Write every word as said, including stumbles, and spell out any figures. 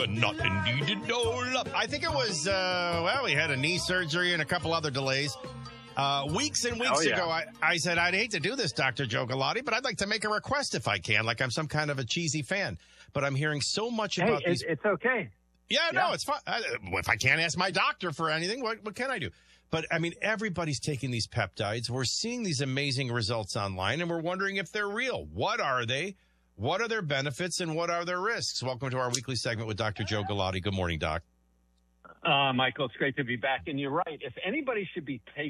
Nothing needed, no love. I think it was, uh, well, we had a knee surgery and a couple other delays. Uh, weeks and weeks oh, yeah. ago, I, I said, I'd hate to do this, Doctor Joe Galati, but I'd like to make a request if I can, like I'm some kind of a cheesy fan. But I'm hearing so much hey, about it, these. It's okay. Yeah, yeah. no, it's fine. I, if I can't ask my doctor for anything, what, what can I do? But, I mean, everybody's taking these peptides. We're seeing these amazing results online, and we're wondering if they're real. What are they? What are their benefits and what are their risks? Welcome to our weekly segment with Doctor Joe Galati. Good morning, Doc. Uh, Michael, it's great to be back. And you're right. If anybody should be taking